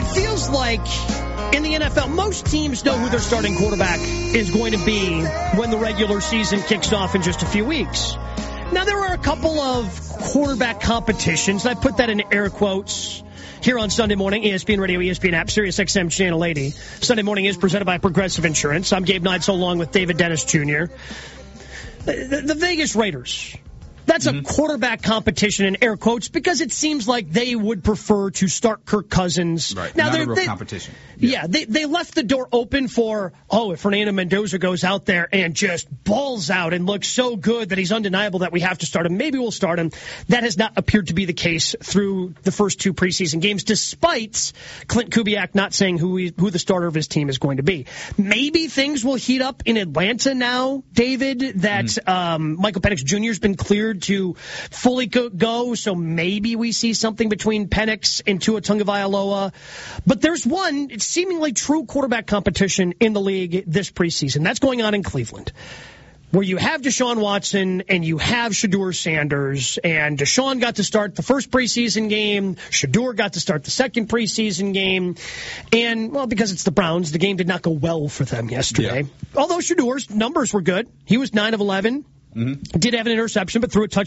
feels like in the NFL, most teams know who their starting quarterback is going to be when the regular season kicks off in just a few weeks. Now, there are a couple of quarterback competitions, and I put that in air quotes, here on Sunday morning, ESPN Radio, ESPN app, Sirius XM Channel 80. Sunday morning is presented by Progressive Insurance. I'm Gabe Neitzel along with David Dennis Jr. The Vegas Raiders. That's a quarterback competition in air quotes because it seems like they would prefer to start Kirk Cousins. Right. Now, not a real competition. Yeah, they left the door open for, if Fernando Mendoza goes out there and just balls out and looks so good that he's undeniable that we have to start him, maybe we'll start him. That has not appeared to be the case through the first two preseason games, despite Clint Kubiak not saying who the starter of his team is going to be. Maybe things will heat up in Atlanta now, David, that Michael Penix Jr. has been cleared to fully go, so maybe we see something between Penix and Tua Tagovailoa. But there's one seemingly true quarterback competition in the league this preseason. That's going on in Cleveland, where you have Deshaun Watson and you have Shedeur Sanders. And Deshaun got to start the first preseason game. Shedeur got to start the second preseason game. And, because it's the Browns, the game did not go well for them yesterday. Yeah. Although Shedeur's numbers were good. He was 9 of 11. Did have an interception, but threw a touchdown